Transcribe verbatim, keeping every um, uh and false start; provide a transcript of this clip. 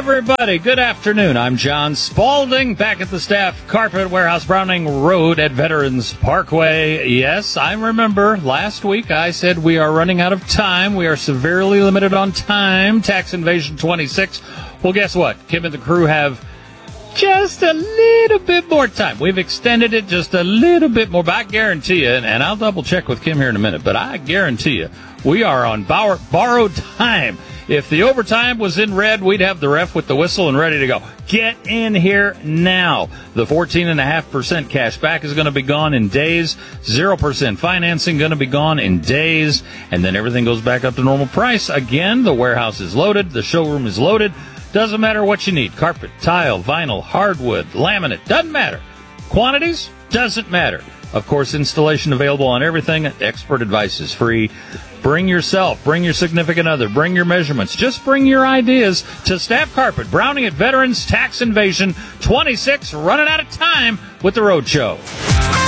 everybody. Good afternoon. I'm John Spaulding, back at the Staff Carpet Warehouse, Browning Road at Veterans Parkway. Yes, I remember last week I said we are running out of time. We are severely limited on time. Tax Invasion twenty-six. Well, guess what? Kim and the crew have just a little bit more time. We've extended it just a little bit more, but I guarantee you, and I'll double check with Kim here in a minute, but I guarantee you, we are on borrow- borrowed time. If the overtime was in red, we'd have the ref with the whistle and ready to go. Get in here now. The fourteen point five percent cash back is going to be gone in days. zero percent financing going to be gone in days. And then everything goes back up to normal price. Again, the warehouse is loaded. The showroom is loaded. Doesn't matter what you need. Carpet, tile, vinyl, hardwood, laminate. Doesn't matter. Quantities? Doesn't matter. Of course, installation available on everything. Expert advice is free. Bring yourself, bring your significant other, bring your measurements. Just bring your ideas to Staff Carpet, Browning at Veterans Tax Invasion twenty-six, running out of time with the Road Show.